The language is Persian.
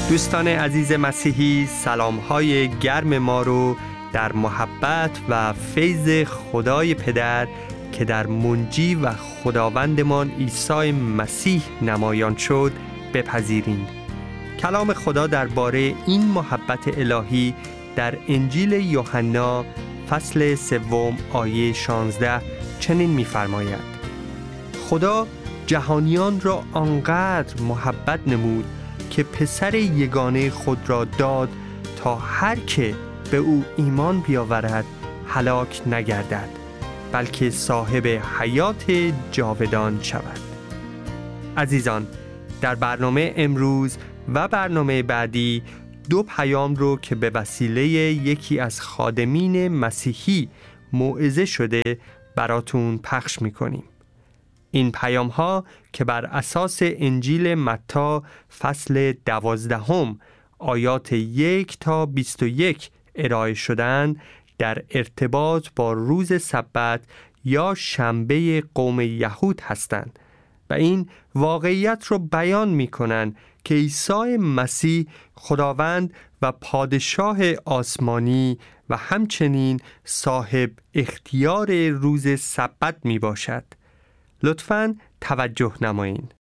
دوستان عزیز مسیحی، سلام‌های گرم ما رو در محبت و فیض خدای پدر که در منجی و خداوندمان عیسی مسیح نمایان شد بپذیریم. کلام خدا درباره این محبت الهی در انجیل یوحنا فصل 3 آیه 16 چنین می‌فرماید: خدا جهانیان را آنقدر محبت نمود که پسر یگانه خود را داد تا هر که به او ایمان بیاورد هلاک نگردد، بلکه صاحب حیات جاودان شود. عزیزان، در برنامه امروز و برنامه بعدی 2 پیام رو که به وسیله یکی از خادمین مسیحی موعظه شده براتون پخش می‌کنیم. این پیام ها که بر اساس انجیل متی فصل 12 آیات 1 تا 21 ارائه شدند در ارتباط با روز سبت یا شنبه قوم یهود هستند و این واقعیت رو بیان می کنند که عیسی مسیح خداوند و پادشاه آسمانی و همچنین صاحب اختیار روز سبت می باشد. لطفاً توجه نمایید.